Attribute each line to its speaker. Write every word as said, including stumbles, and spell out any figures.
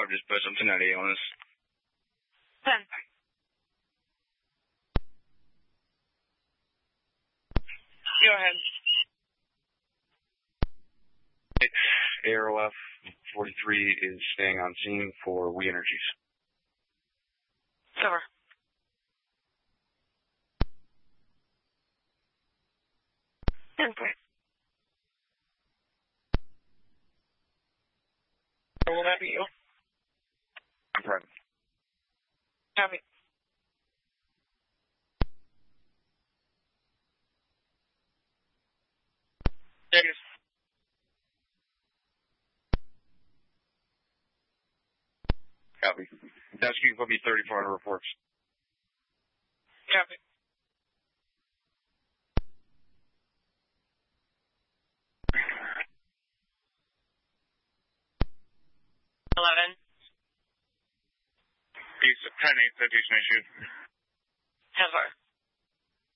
Speaker 1: or just put some ten ninety on us?
Speaker 2: ten. Go ahead.
Speaker 1: A R O F forty-three is staying on scene for We Energies.
Speaker 2: Cover. ten point. Will that be you?
Speaker 1: Right.
Speaker 2: Copy. Negative.
Speaker 1: Copy. Desk, you can put me thirty-four hundred reports.
Speaker 2: Copy. Eleven.
Speaker 3: Piece of ten eight citation issue.
Speaker 2: Ten far.